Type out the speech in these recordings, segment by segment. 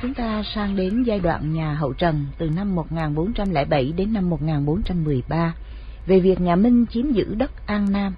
Chúng ta sang đến giai đoạn nhà Hậu Trần từ năm 1407 đến năm 1413 về việc nhà Minh chiếm giữ đất An Nam.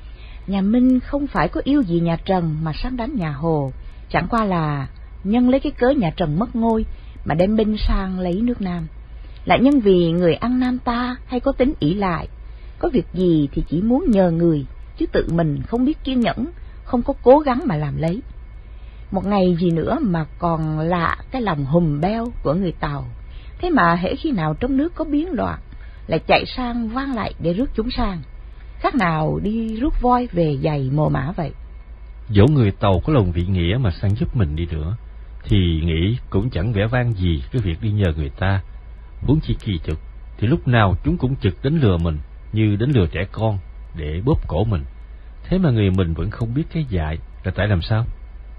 Nhà Minh không phải có yêu gì nhà Trần mà sang đánh nhà Hồ, chẳng qua là nhân lấy cái cớ nhà Trần mất ngôi mà đem binh sang lấy nước Nam. Lại nhân vì người An Nam ta hay có tính ỷ lại, có việc gì thì chỉ muốn nhờ người, chứ tự mình không biết kiên nhẫn, không có cố gắng mà làm lấy. Một ngày gì nữa mà còn lạ cái lòng hùm beo của người Tàu, thế mà hễ khi nào trong nước có biến loạn lại chạy sang vang lại để rước chúng sang, khác nào đi rước voi về giày mồ mã vậy. Dẫu người Tàu có lòng vị nghĩa mà sang giúp mình đi nữa, thì nghĩ cũng chẳng vẻ vang gì cái việc đi nhờ người ta. Huống chi kỳ thực thì lúc nào chúng cũng trực đến lừa mình như đến lừa trẻ con để bóp cổ mình. Thế mà người mình vẫn không biết cái dại là tại làm sao?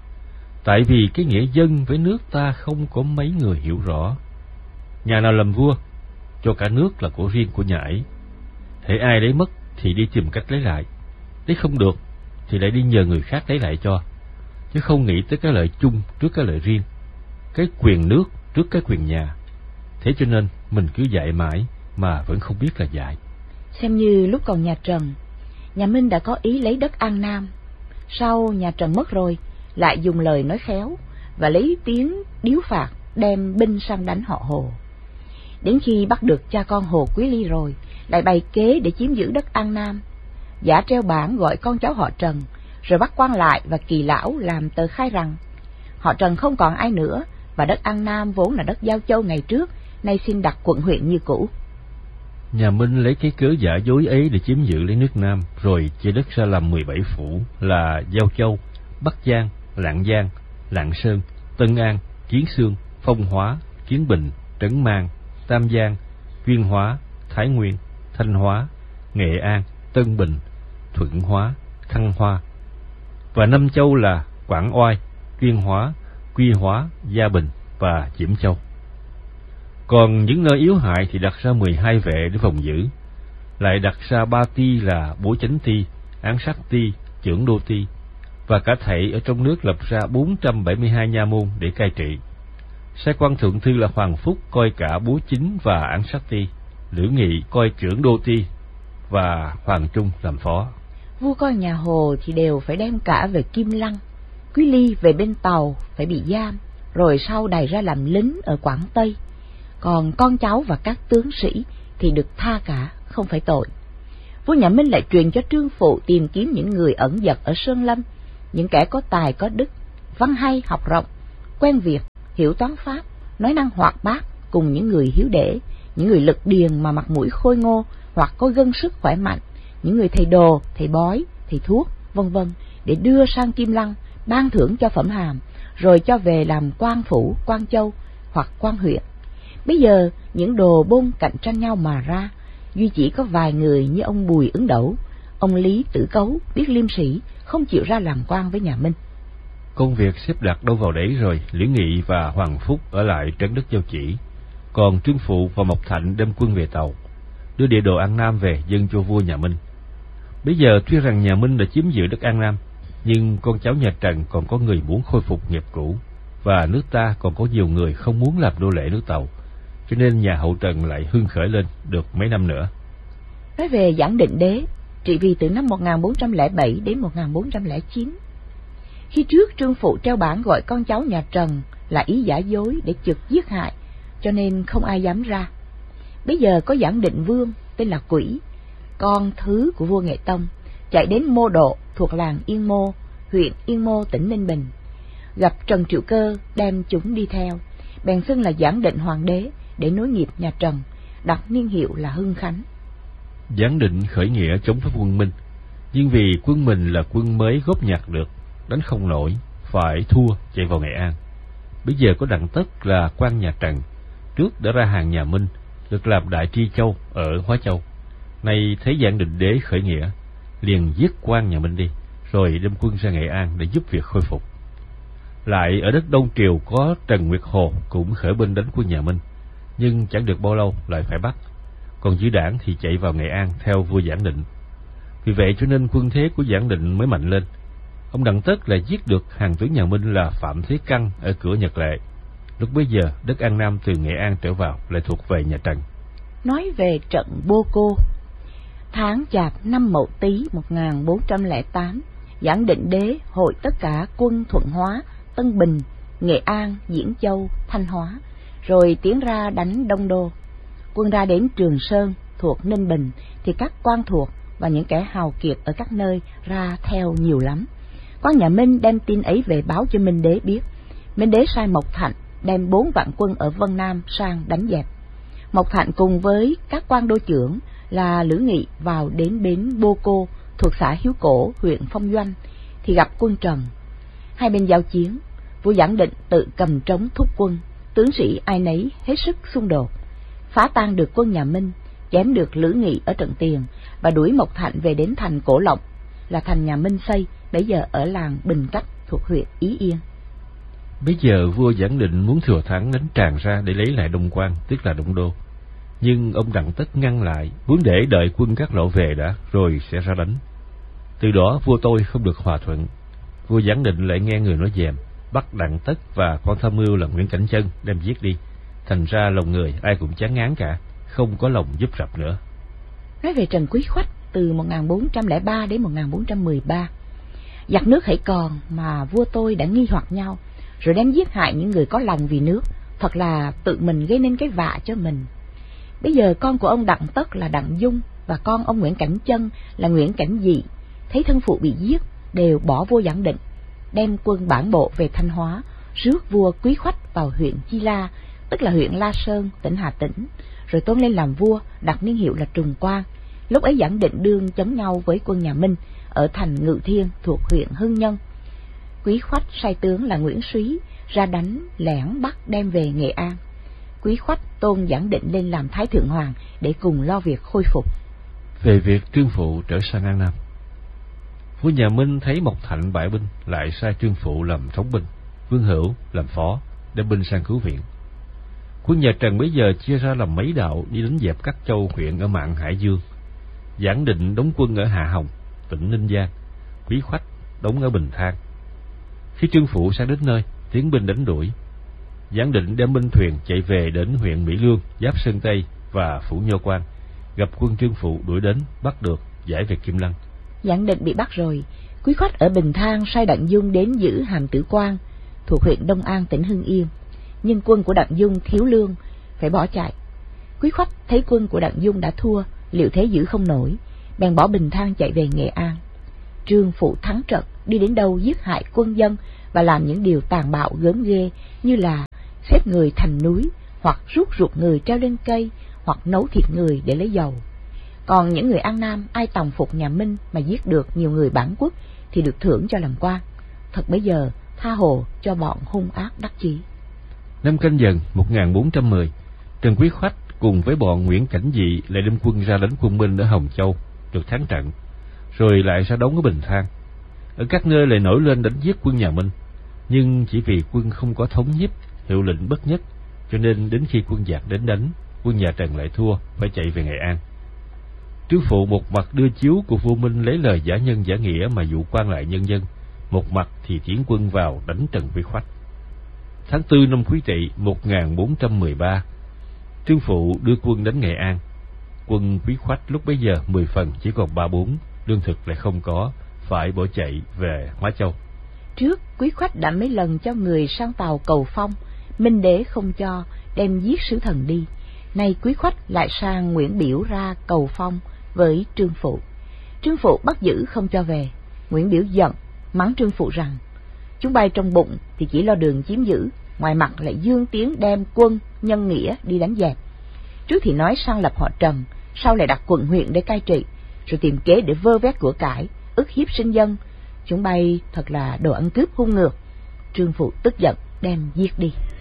Tại vì cái nghĩa dân với nước ta không có mấy người hiểu rõ. Nhà nào làm vua, cho cả nước là của riêng của nhà ấy. Hễ ai lấy mất thì đi tìm cách lấy lại, lấy không được thì lại đi nhờ người khác lấy lại cho, chứ không nghĩ tới cái lợi chung trước cái lợi riêng, cái quyền nước trước cái quyền nhà. Thế cho nên mình cứ dạy mãi mà vẫn không biết là dạy. Xem như lúc còn nhà Trần, nhà Minh đã có ý lấy đất An Nam. Sau nhà Trần mất rồi, lại dùng lời nói khéo và lấy tiếng điếu phạt đem binh sang đánh họ Hồ. Đến khi bắt được cha con Hồ Quý Ly rồi, lại bày kế để chiếm giữ đất An Nam, giả treo bảng gọi con cháu họ Trần, rồi bắt quan lại và kỳ lão làm tờ khai rằng họ Trần không còn ai nữa, và đất An Nam vốn là đất Giao Châu ngày trước, nay xin đặt quận huyện như cũ. Nhà Minh lấy cái cớ giả dối ấy để chiếm giữ lấy nước Nam, rồi chia đất ra làm 17 phủ là Giao Châu, Bắc Giang, Lạng Giang, Lạng Sơn, Tân An, Kiến Xương, Phong Hóa, Kiến Bình, Trấn Mang, Tam Giang, Tuyên Hóa, Thái Nguyên, Thanh Hóa, Nghệ An, Tân Bình, Thuận Hóa, Thăng Hoa. Và 5 châu là Quảng Oai, Tuyên Hóa, Quy Hóa, Gia Bình và Diễm Châu. Còn những nơi yếu hại thì đặt ra 12 vệ để phòng giữ, lại đặt ra 3 ty là Bố Chánh Ty, Án Sát Ty, Chưởng Đô Ty, và cả thảy ở trong nước lập ra 472 nha môn để cai trị. Sai quan thượng thư là Hoàng Phúc coi cả Bố Chính và Án Sát Ty, Lữ Nghị coi Chưởng Đô Ty và Hoàng Trung làm phó. Vua coi nhà Hồ thì đều phải đem cả về Kim Lăng, Quý Ly về bên Tàu phải bị giam, rồi sau đày ra làm lính ở Quảng Tây. Còn con cháu và các tướng sĩ thì được tha cả, không phải tội. Vua nhà Minh lại truyền cho Trương Phụ tìm kiếm những người ẩn dật ở Sơn Lâm, những kẻ có tài có đức, văn hay học rộng, quen việc, hiểu toán pháp, nói năng hoạt bát, cùng những người hiếu để, những người lực điền mà mặt mũi khôi ngô hoặc có gân sức khỏe mạnh, những người thầy đồ, thầy bói, thầy thuốc, vân vân, để đưa sang Kim Lăng ban thưởng cho phẩm hàm, rồi cho về làm quan phủ, quan châu hoặc quan huyện. Bây giờ những đồ bôn cạnh tranh nhau mà ra, duy chỉ có vài người như ông Bùi Ứng Đẩu, ông Lý Tử Cấu biết liêm sĩ, không chịu ra làm quan với nhà Minh. Công việc xếp đặt đâu vào đấy rồi, Liễu Nghị và Hoàng Phúc ở lại trấn đất Giao Chỉ, còn Trương Phụ và Mộc Thạnh đem quân về Tàu, đưa địa đồ An Nam về dâng cho vua nhà Minh. Bây giờ tuy rằng nhà Minh đã chiếm giữ đất An Nam, nhưng con cháu nhà Trần còn có người muốn khôi phục nghiệp cũ, và nước ta còn có nhiều người không muốn làm nô lệ nước Tàu, cho nên nhà Hậu Trần lại hưng khởi lên được mấy năm nữa. Nói về Giảng Định Đế, trị vì từ năm 1407 đến 1409. Khi trước Trương Phụ treo bảng gọi con cháu nhà Trần là ý giả dối để trực giết hại, cho nên không ai dám ra. Bây giờ có Giảng Định Vương tên là Quỷ, con thứ của vua Nghệ Tông, chạy đến Mô Độ thuộc làng Yên Mô, huyện Yên Mô, tỉnh Ninh Bình, gặp Trần Triệu Cơ đem chúng đi theo, bèn xưng là Giảng Định Hoàng đế để nối nghiệp nhà Trần, đặt niên hiệu là Hưng Khánh. Giảng Định khởi nghĩa chống với quân Minh, nhưng vì quân mình là quân mới góp nhặt được, đánh không nổi, phải thua chạy vào Nghệ An. Bây giờ có Đặng Tất là quan nhà Trần, trước đã ra hàng nhà Minh, được làm đại tri châu ở Hóa Châu. Nay thấy Giảng Định Đế khởi nghĩa, liền giết quan nhà Minh đi, rồi đem quân ra Nghệ An để giúp việc khôi phục. Lại ở đất Đông Triều có Trần Nguyệt Hồ cũng khởi binh đánh quân nhà Minh, nhưng chẳng được bao lâu lại phải bắt. Còn dư đảng thì chạy vào Nghệ An theo vua Giảng Định. Vì vậy cho nên quân thế của Giảng Định mới mạnh lên. Ông Đặng Tất là giết được hàng tướng nhà Minh là Phạm Thế Căn ở cửa Nhật Lệ, lúc bấy giờ đất An Nam từ Nghệ An trở vào lại thuộc về nhà Trần. Nói về trận Bô Cô. Tháng Chạp năm Mậu Tý 1408, Giảng Định Đế hội tất cả quân Thuận Hóa, Tân Bình, Nghệ An, Diễn Châu, Thanh Hóa, rồi tiến ra đánh Đông Đô. Quân ra đến Trường Sơn thuộc Ninh Bình thì các quan thuộc và những kẻ hào kiệt ở các nơi ra theo nhiều lắm. Quan nhà Minh đem tin ấy về báo cho Minh Đế biết. Minh Đế sai Mộc Thạnh đem 4 vạn quân ở Vân Nam sang đánh dẹp. Mộc Thạnh cùng với các quan đô trưởng là Lữ Nghị vào đến bến Bô Cô thuộc xã Hiếu Cổ, huyện Phong Doanh thì gặp quân Trần. Hai bên giao chiến, vua Giảng Định tự cầm trống thúc quân, tướng sĩ ai nấy hết sức xung đột, phá tan được quân nhà Minh, chém được Lữ Nghị ở trận tiền và đuổi Mộc Thạnh về đến thành Cổ Lộng, là thành nhà Minh xây, bấy giờ ở làng Bình Cách thuộc huyện Ý Yên. Bây giờ vua Giảng Định muốn thừa thắng đánh tràn ra để lấy lại Đông Quan, tức là Đông Đô. Nhưng ông Đặng Tất ngăn lại, muốn để đợi quân các lộ về đã, rồi sẽ ra đánh. Từ đó vua tôi không được hòa thuận. Vua Giảng Định lại nghe người nói dèm, bắt Đặng Tất và con tham mưu là Nguyễn Cảnh Chân đem giết đi. Thành ra lòng người ai cũng chán ngán cả, không có lòng giúp rập nữa. Nói về Trần Quý Khoách từ 1403 đến 1413, giặc nước hãy còn mà vua tôi đã nghi hoặc nhau, rồi đem giết hại những người có lòng vì nước, thật là tự mình gây nên cái vạ cho mình. Bây giờ con của ông Đặng Tất là Đặng Dung và con ông Nguyễn Cảnh Chân là Nguyễn Cảnh Dị, thấy thân phụ bị giết, đều bỏ vua Giảng Định, đem quân bản bộ về Thanh Hóa, rước vua Quý Khoách vào huyện Chi La, tức là huyện La Sơn, tỉnh Hà Tĩnh, rồi tôn lên làm vua, đặt niên hiệu là Trùng Quang. Lúc ấy Giảng Định đương chống nhau với quân nhà Minh ở thành Ngự Thiên thuộc huyện Hưng Nhân. Quý Khoách sai tướng là Nguyễn Súy ra đánh lẻn bắt đem về Nghệ An. Quý Khoách tôn Giảng Định lên làm Thái Thượng Hoàng để cùng lo việc khôi phục. Về việc Trương Phụ trở sang An Nam, vua nhà Minh thấy Mộc Thạnh bại binh, lại sai Trương Phụ làm thống binh, Vương Hữu làm phó, đem binh sang cứu viện. Quân nhà Trần bấy giờ chia ra làm mấy đạo đi đánh dẹp các châu huyện ở mạn Hải Dương. Giảng Định đóng quân ở Hạ Hồng, tỉnh Ninh Giang, Quý Khoách đóng ở Bình Thang. Khi Trương Phụ sang đến nơi, tiến binh đánh đuổi. Giảng Định đem binh thuyền chạy về đến huyện Mỹ Lương, giáp Sơn Tây và Phủ Nho Quan, gặp quân Trương Phụ đuổi đến, bắt được, giải về Kim Lăng. Giảng Định bị bắt rồi, Quý Khoách ở Bình Thang sai Đặng Dung đến giữ Hàm Tử Quan, thuộc huyện Đông An, tỉnh Hưng Yên. Nhưng quân của Đặng Dung thiếu lương, phải bỏ chạy. Quý Khoách thấy quân của Đặng Dung đã thua, liệu thế giữ không nổi, bèn bỏ Bình Thang chạy về Nghệ An. Trương Phụ thắng trận, đi đến đâu giết hại quân dân và làm những điều tàn bạo gớm ghê, như là xếp người thành núi, hoặc rút ruột người treo lên cây, hoặc nấu thịt người để lấy dầu. Còn những người An Nam ai tòng phục nhà Minh mà giết được nhiều người bản quốc thì được thưởng cho làm quan. Thật bấy giờ tha hồ cho bọn hung ác đắc chí. Năm Canh Dần 1410, Trần Quý Khoách cùng với bọn Nguyễn Cảnh Dị lại đem quân ra đánh quân Minh ở Hồng Châu, được thắng trận, rồi lại ra đóng ở Bình Thang. Ở các nơi lại nổi lên đánh giết quân nhà Minh, nhưng chỉ vì quân không có thống nhất, hiệu lệnh bất nhất, cho nên đến khi quân giặc đến đánh, quân nhà Trần lại thua, phải chạy về Nghệ An. Trương Phụ một mặt đưa chiếu của vua Minh lấy lời giả nhân giả nghĩa mà dụ quan lại nhân dân, một mặt thì tiến quân vào đánh Trần Quý Khoách. Tháng 4 năm Quý Tỵ 1413, Trương Phụ đưa quân đến Nghệ An. Quân Quý Khoách lúc bấy giờ 10 phần chỉ còn 3-4, lương thực lại không có, phải bỏ chạy về Hóa Châu. Trước, Quý Khoách đã mấy lần cho người sang tàu cầu phong, Minh Đế không cho, đem giết sứ thần đi. Nay Quý Khoách lại sang Nguyễn Biểu ra cầu phong với Trương Phụ. Trương Phụ bắt giữ không cho về. Nguyễn Biểu giận, mắng Trương Phụ rằng: chúng bay trong bụng thì chỉ lo đường chiếm giữ, ngoài mặt lại dương tiếng đem quân nhân nghĩa đi đánh dẹp. Trước thì nói sang lập họ Trần, sau lại đặt quận huyện để cai trị, rồi tìm kế để vơ vét của cải, ức hiếp sinh dân. Chúng bay thật là đồ ăn cướp hung ngược. Trương Phụ tức giận đem giết đi.